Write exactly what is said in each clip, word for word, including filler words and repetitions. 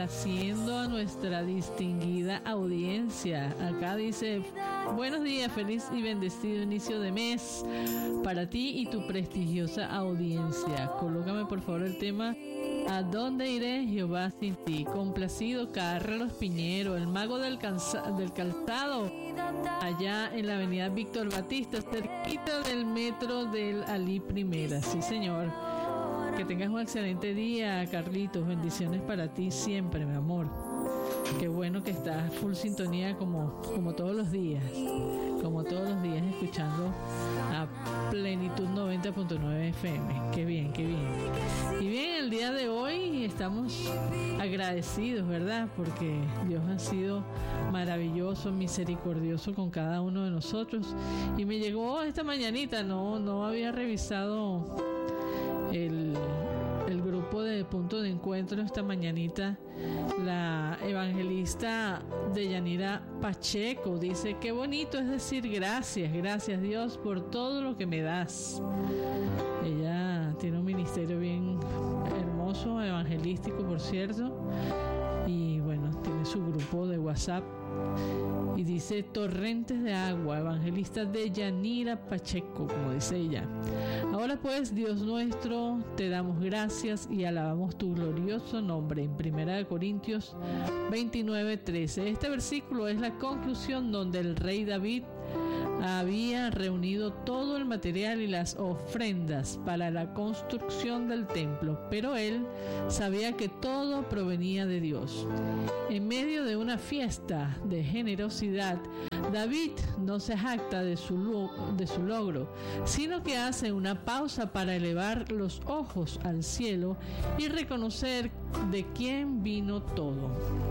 complaciendo a nuestra distinguida audiencia. Acá dice: buenos días, feliz y bendecido inicio de mes para ti y tu prestigiosa audiencia. Colócame por favor el tema ¿A dónde iré, Jehová, sin ti? Complacido Carlos Piñero, el mago del, calza, del calzado, allá en la avenida Víctor Batista, cerquita del metro del Alí Primera. Sí, señor. Que tengas un excelente día, Carlitos. Bendiciones para ti siempre, mi amor. Qué bueno que estás full sintonía como, como todos los días. Como todos los días escuchando a Plenitud noventa punto nueve F M. Qué bien, qué bien. Y bien, el día de hoy estamos agradecidos, ¿verdad? Porque Dios ha sido maravilloso, misericordioso con cada uno de nosotros. Y me llegó esta mañanita, no, no había revisado el, el grupo de Punto de Encuentro esta mañanita. La evangelista Deyanira Pacheco dice: qué bonito es decir gracias, gracias Dios por todo lo que me das. Ella tiene un ministerio bien hermoso, evangelístico, por cierto, y bueno, tiene su grupo de WhatsApp y dice: torrentes de agua, evangelista Deyanira Pacheco, como dice ella. Ahora pues, Dios nuestro, te damos gracias y alabamos tu glorioso nombre. En primera de Corintios veintinueve trece. Este versículo es la conclusión donde el rey David había reunido todo el material y las ofrendas para la construcción del templo, pero él sabía que todo provenía de Dios. En medio de una fiesta de generosidad, David no se jacta de su, lo- de su logro, sino que hace una pausa para elevar los ojos al cielo y reconocer de quién vino todo.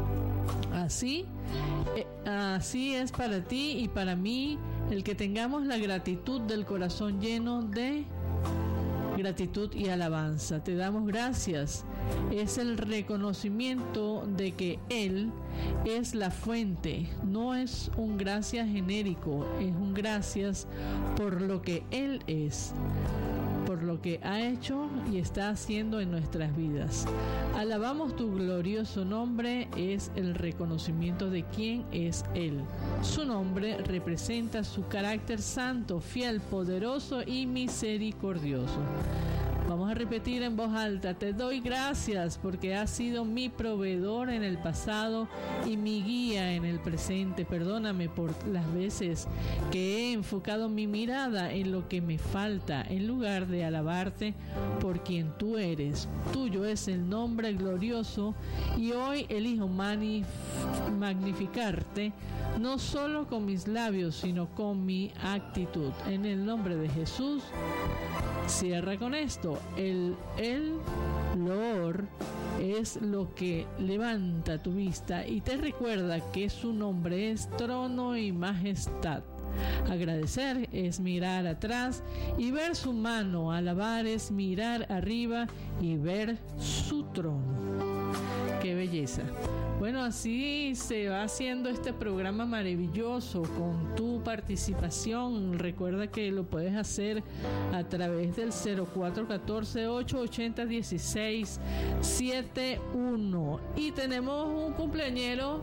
Así, eh, así es para ti y para mí el que tengamos la gratitud del corazón lleno de gratitud y alabanza. Te damos gracias. Es el reconocimiento de que Él es la fuente. No es un gracias genérico, es un gracias por lo que Él es, por lo que ha hecho y está haciendo en nuestras vidas. Alabamos tu glorioso nombre, es el reconocimiento de quién es Él. Su nombre representa su carácter santo, fiel, poderoso y misericordioso. Vamos a repetir en voz alta: te doy gracias porque has sido mi proveedor en el pasado y mi guía en el presente. Perdóname por las veces que he enfocado mi mirada en lo que me falta, en lugar de alabarte por quien tú eres. Tuyo es el nombre glorioso y hoy elijo manif- magnificarte, no solo con mis labios, sino con mi actitud. En el nombre de Jesús. Cierra con esto: el, el loor es lo que levanta tu vista y te recuerda que su nombre es trono y majestad. Agradecer es mirar atrás y ver su mano. Alabar es mirar arriba y ver su trono. ¡Qué belleza! Bueno, así se va haciendo este programa maravilloso con tu participación. Recuerda que lo puedes hacer a través del cero cuatro uno cuatro, ocho ocho cero, uno seis siete uno. Y tenemos un cumpleañero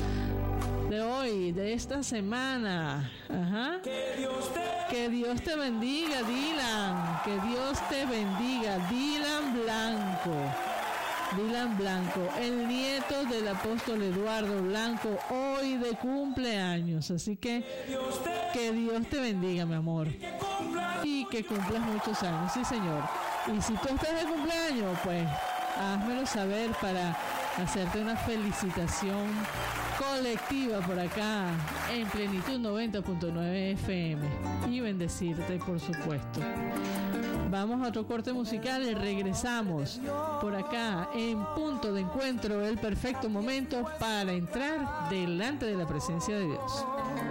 de hoy, de esta semana. Ajá. Que Dios te, que Dios te bendiga, Dylan. Que Dios te bendiga, Dylan Blanco. Dylan Blanco, el nieto del apóstol Eduardo Blanco, hoy de cumpleaños. Así que que Dios te bendiga, mi amor, y que cumplas muchos años. Sí, señor. Y si tú estás de cumpleaños, pues házmelo saber para hacerte una felicitación colectiva por acá en Plenitud noventa punto nueve F M y bendecirte, por supuesto. Vamos a otro corte musical y regresamos por acá en Punto de Encuentro, el perfecto momento para entrar delante de la presencia de Dios.